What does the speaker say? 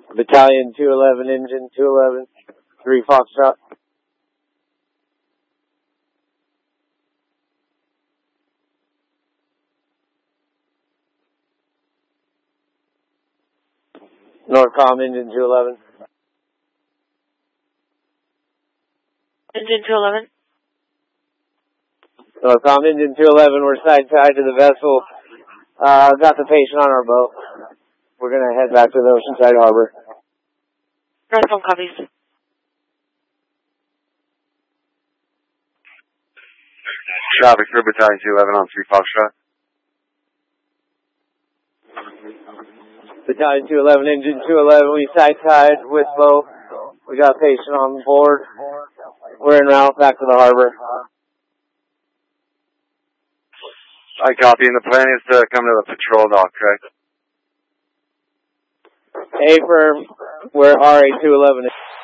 Battalion 211, engine 211, 3 Foxtrot. Northcom, engine 211. Engine 211. Northcom, engine 211, we're side tied to the vessel. Got the patient on our boat. We're going to head back to the Oceanside Harbor. Northcom copies. Traffic for Battalion 211 on 3 Foxtrot. Battalion 211, engine 211, we side tied with boat. We got a patient on board. We're en route back to the harbor. I copy, and the plan is to come to the patrol dock, correct? A firm, we're RA 211.